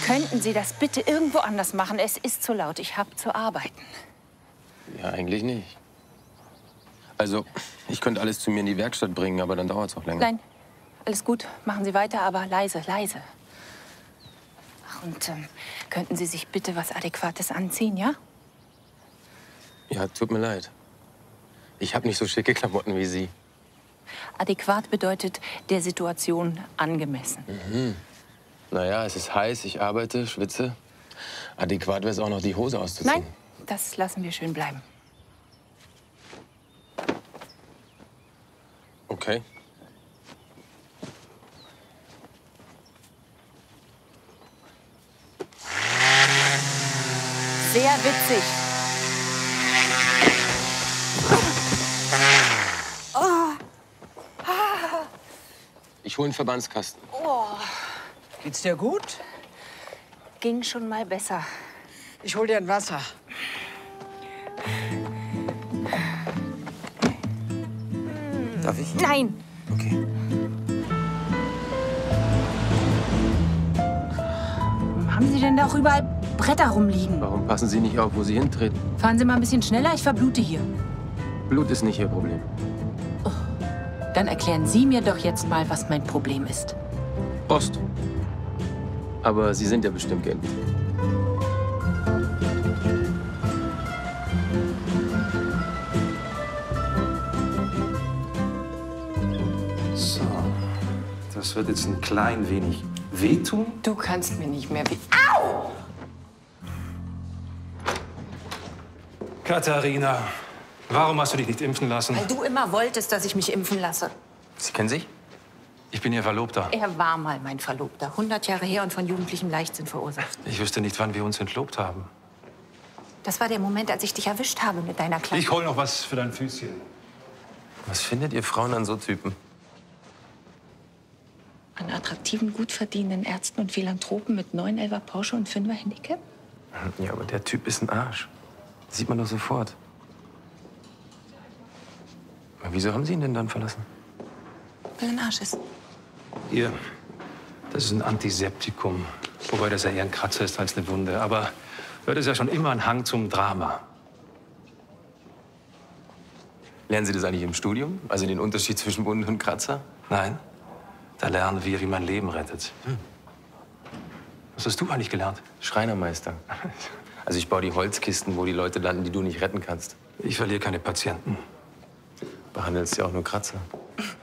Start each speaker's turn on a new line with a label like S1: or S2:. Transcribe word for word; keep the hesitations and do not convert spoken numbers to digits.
S1: Könnten Sie das bitte irgendwo anders machen? Es ist zu laut. Ich habe zu arbeiten.
S2: Ja, eigentlich nicht. Also, ich könnte alles zu mir in die Werkstatt bringen, aber dann dauert es auch länger.
S1: Nein, alles gut. Machen Sie weiter, aber leise, leise. Ach, und ähm, könnten Sie sich bitte was Adäquates anziehen, ja?
S2: Ja, tut mir leid. Ich habe nicht so schicke Klamotten wie Sie.
S1: Adäquat bedeutet der Situation angemessen.
S2: Mhm. Naja, es ist heiß, ich arbeite, schwitze. Adäquat wäre es auch noch, die Hose auszuziehen.
S1: Nein, das lassen wir schön bleiben.
S2: Okay.
S1: Sehr witzig.
S2: Ich hole einen Verbandskasten.
S1: Oh,
S3: Geht's dir gut?
S1: ging schon mal besser.
S3: Ich hol dir ein Wasser.
S2: Darf ich?
S1: Nein!
S2: Okay.
S1: Warum haben Sie denn da auch überall Bretter rumliegen?
S2: Warum passen Sie nicht auf, wo Sie hintreten?
S1: Fahren Sie mal ein bisschen schneller, ich verblute hier.
S2: Blut ist nicht Ihr Problem.
S1: Dann erklären Sie mir doch jetzt mal, was mein Problem ist.
S2: Post. Aber Sie sind ja bestimmt geimpft.
S4: So, das wird jetzt ein klein wenig wehtun.
S1: Du kannst mir nicht mehr weh... Au!
S4: Katharina, warum hast du dich nicht impfen lassen?
S1: Weil du immer wolltest, dass ich mich impfen lasse.
S2: Sie kennen sich?
S4: Ich bin Ihr Verlobter.
S1: Er war mal mein Verlobter. hundert Jahre her und von jugendlichem Leichtsinn verursacht.
S4: Ich wüsste nicht, wann wir uns entlobt haben.
S1: Das war der Moment, als ich dich erwischt habe mit deiner Kleinen.
S4: Ich hol noch was für dein Füßchen.
S2: Was findet ihr Frauen an so Typen?
S1: An attraktiven, gut verdienenden Ärzten und Philanthropen mit neun Elfer Porsche und fünfer Handicap?
S2: Ja, aber der Typ ist ein Arsch. Das sieht man doch sofort. Aber wieso haben Sie ihn denn dann verlassen?
S1: Weil er ein Arsch ist.
S4: Hier, das ist ein Antiseptikum. Wobei das ja eher ein Kratzer ist als eine Wunde. Aber du hattest ja schon immer einen Hang zum Drama.
S2: Lernen Sie das eigentlich im Studium? Also den Unterschied zwischen Wunde und Kratzer?
S4: Nein, da lernen wir, wie man Leben rettet. Hm. Was hast du eigentlich gelernt?
S2: Schreinermeister. Also ich baue die Holzkisten, wo die Leute landen, die du nicht retten kannst.
S4: Ich verliere keine Patienten.
S2: Behandelst ja auch nur Kratzer.